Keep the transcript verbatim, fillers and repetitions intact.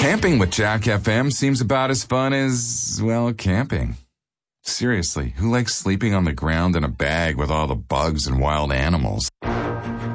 Camping with Jack F M seems about as fun as, well, camping. Seriously, who likes sleeping on the ground in a bag with all the bugs and wild animals?